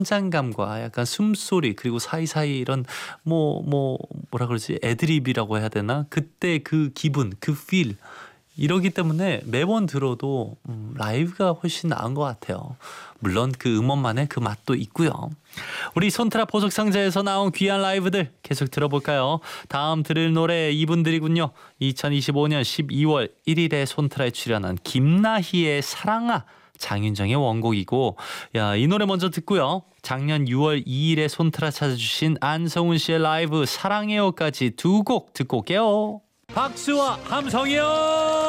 현장감과 약간 숨소리 그리고 사이사이 이런 뭐라 그러지? 애드립이라고 해야 되나? 그때 그 기분, 그 feel 이러기 때문에 매번 들어도 라이브가 훨씬 나은 것 같아요. 물론 그 음원만의 그 맛도 있고요. 우리 손트라 보석 상자에서 나온 귀한 라이브들 계속 들어볼까요? 다음 들을 노래 이분들이군요. 2025년 12월 1일에 손트라에 출연한 김나희의 사랑아, 장윤정의 원곡이고, 야, 이 노래 먼저 듣고요. 작년 6월 2일에 손트라 찾아주신 안성훈 씨의 라이브 사랑해요까지 두 곡 듣고 올게요. 박수와 함성이요.